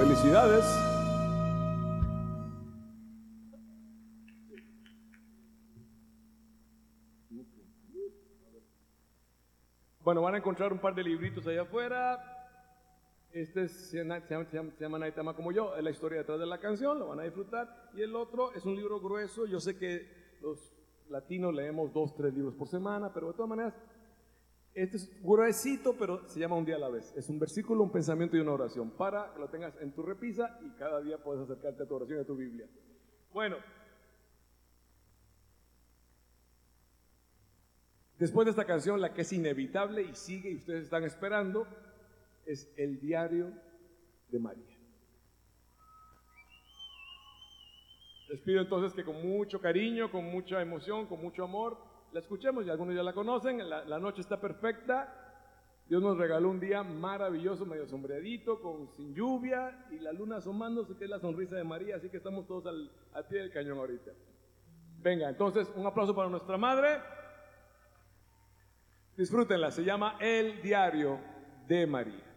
Felicidades. Bueno, van a encontrar un par de libritos allá afuera. Este se llama Nadie te ama como yo, es la historia detrás de la canción, lo van a disfrutar. Y el otro es un libro grueso. Yo sé que los latinos leemos 2, 3 libros por semana, pero de todas maneras, este es gruesito, pero se llama Un día a la vez. Es un versículo, un pensamiento y una oración para que lo tengas en tu repisa y cada día puedes acercarte a tu oración y a tu Biblia. Bueno, después de esta canción, la que es inevitable y sigue y ustedes están esperando, es El diario de María. Les pido entonces que con mucho cariño, con mucha emoción, con mucho amor, la escuchemos. Y algunos ya la conocen. La noche está perfecta. Dios nos regaló un día maravilloso, medio sombreadito, sin lluvia y la luna asomándose, que es la sonrisa de María. Así que estamos todos al pie del cañón ahorita. Venga, entonces un aplauso para nuestra madre. Disfrútenla, se llama El diario de María.